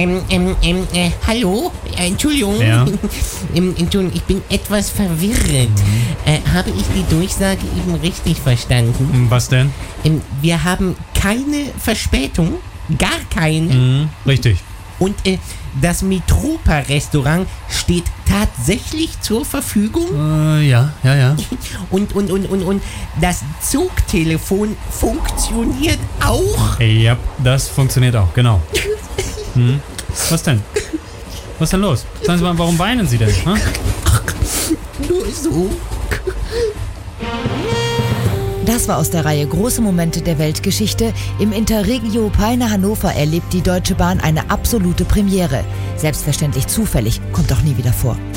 Hallo? Entschuldigung. Ja. Entschuldigung, ich bin etwas verwirrt. Habe ich die Durchsage eben richtig verstanden? Was denn? Wir haben keine Verspätung, gar keine. Richtig. Und das Metropa-Restaurant steht tatsächlich zur Verfügung. Ja. Und das Zugtelefon funktioniert auch. Ja, das funktioniert auch, genau. Was denn? Was ist denn los? Sagen Sie mal, warum weinen Sie denn? Ha? Nur so. Das war aus der Reihe Große Momente der Weltgeschichte. Im Interregio Peine Hannover erlebt die Deutsche Bahn eine absolute Premiere. Selbstverständlich zufällig, kommt auch nie wieder vor.